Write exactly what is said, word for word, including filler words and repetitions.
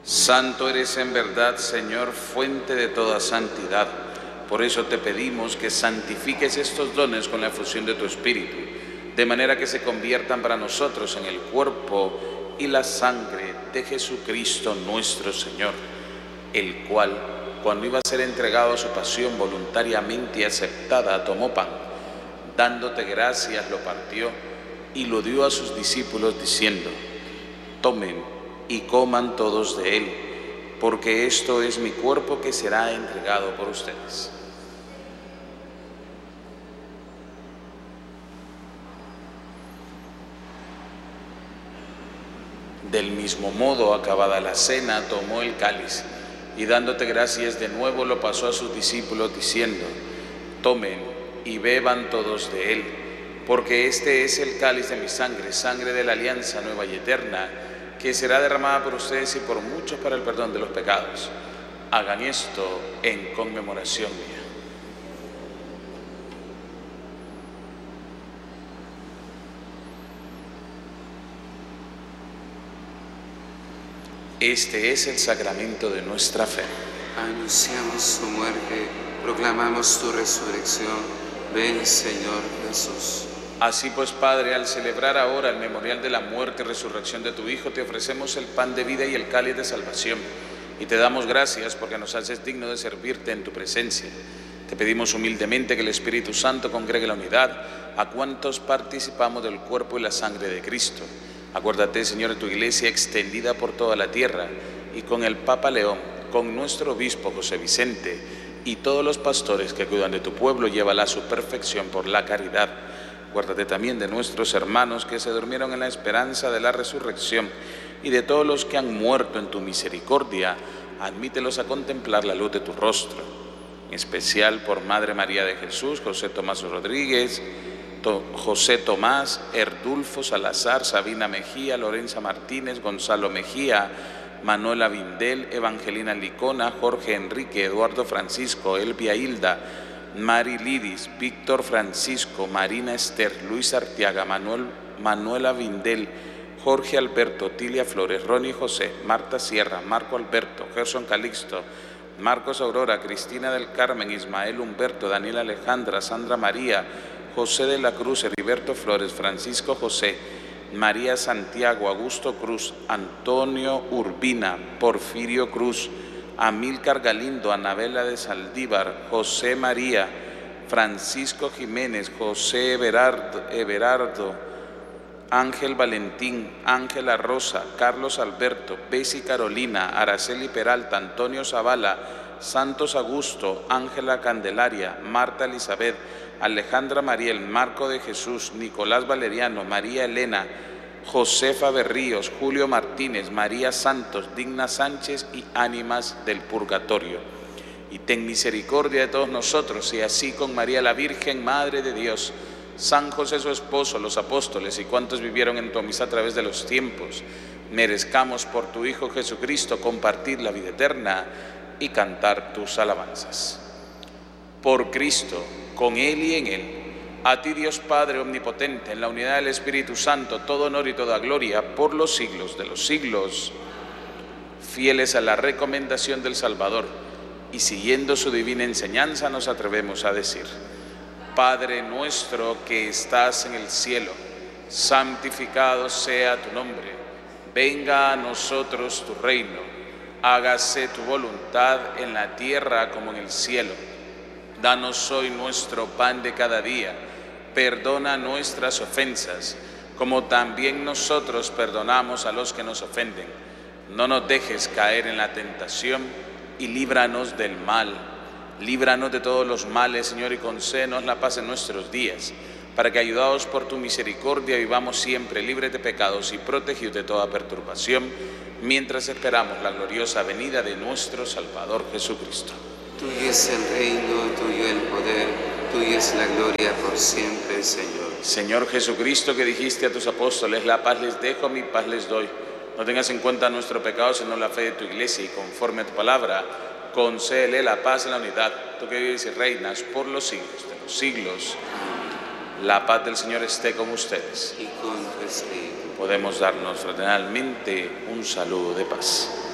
Santo eres en verdad, Señor, fuente de toda santidad. Por eso te pedimos que santifiques estos dones con la efusión de tu Espíritu, de manera que se conviertan para nosotros en el cuerpo y la sangre de Jesucristo nuestro Señor, el cual, cuando iba a ser entregado a su pasión voluntariamente aceptada, tomó pan, dándote gracias, lo partió y lo dio a sus discípulos diciendo: tomen y coman todos de él, porque esto es mi cuerpo que será entregado por ustedes. Del mismo modo, acabada la cena, tomó el cáliz y dándote gracias de nuevo lo pasó a sus discípulos diciendo: tomen y beban todos de él, porque este es el cáliz de mi sangre, sangre de la alianza nueva y eterna, que será derramada por ustedes y por muchos para el perdón de los pecados. Hagan esto en conmemoración mía. Este es el sacramento de nuestra fe. Anunciamos su muerte, proclamamos tu resurrección. Ven, Señor Jesús. Así pues, Padre, al celebrar ahora el memorial de la muerte y resurrección de tu Hijo, te ofrecemos el pan de vida y el cáliz de salvación, y te damos gracias porque nos haces digno de servirte en tu presencia. Te pedimos humildemente que el Espíritu Santo congregue la unidad a cuantos participamos del cuerpo y la sangre de Cristo. Acuérdate, Señor, de tu Iglesia extendida por toda la tierra, y con el Papa León, con nuestro obispo José Vicente, y todos los pastores que cuidan de tu pueblo, llévala a su perfección por la caridad. Acuérdate también de nuestros hermanos que se durmieron en la esperanza de la resurrección, y de todos los que han muerto en tu misericordia, admítelos a contemplar la luz de tu rostro. En especial por Madre María de Jesús, José Tomás Rodríguez, José Tomás, Erdulfo Salazar, Sabina Mejía, Lorenza Martínez, Gonzalo Mejía, Manuela Vindel, Evangelina Licona, Jorge Enrique, Eduardo Francisco, Elvia Hilda, Mari Lidis, Víctor Francisco, Marina Esther, Luis Arteaga, Manuel, Manuela Vindel, Jorge Alberto, Tilia Flores, Ronnie José, Marta Sierra, Marco Alberto, Gerson Calixto, Marcos Aurora, Cristina del Carmen, Ismael Humberto, Daniela Alejandra, Sandra María, José de la Cruz, Heriberto Flores, Francisco José, María Santiago, Augusto Cruz, Antonio Urbina, Porfirio Cruz, Amílcar Galindo, Anabela de Saldívar, José María, Francisco Jiménez, José Everardo, Everardo, Ángel Valentín, Ángela Rosa, Carlos Alberto, Besi Carolina, Araceli Peralta, Antonio Zavala, Santos Augusto, Ángela Candelaria, Marta Elizabeth, Alejandra Mariel, Marco de Jesús, Nicolás Valeriano, María Elena, Josefa Berríos, Julio Martínez, María Santos, Digna Sánchez y ánimas del purgatorio. Y ten misericordia de todos nosotros, y así con María la Virgen, Madre de Dios, San José su esposo, los apóstoles y cuantos vivieron en tu amistad a través de los tiempos, merezcamos por tu Hijo Jesucristo compartir la vida eterna y cantar tus alabanzas. Por Cristo, con Él y en Él, a ti Dios Padre omnipotente, en la unidad del Espíritu Santo, todo honor y toda gloria por los siglos de los siglos. Fieles a la recomendación del Salvador y siguiendo su divina enseñanza, nos atrevemos a decir: Padre nuestro que estás en el cielo, santificado sea tu nombre. Venga a nosotros tu reino. Hágase tu voluntad en la tierra como en el cielo. Danos hoy nuestro pan de cada día. Perdona nuestras ofensas, como también nosotros perdonamos a los que nos ofenden. No nos dejes caer en la tentación y líbranos del mal. Líbranos de todos los males, Señor, y concédenos la paz en nuestros días, para que, ayudados por tu misericordia, vivamos siempre libres de pecados y protegidos de toda perturbación, mientras esperamos la gloriosa venida de nuestro Salvador Jesucristo. Tuyo es el reino, tuyo el poder, tuya es la gloria por siempre, Señor. Señor Jesucristo, que dijiste a tus apóstoles: la paz les dejo, mi paz les doy. No tengas en cuenta nuestro pecado, sino la fe de tu Iglesia, y conforme a tu palabra, concédele la paz en la unidad, tú que vives y reinas por los siglos de los siglos. Amén. La paz del Señor esté con ustedes. Y con tu espíritu. Podemos darnos fraternalmente un saludo de paz.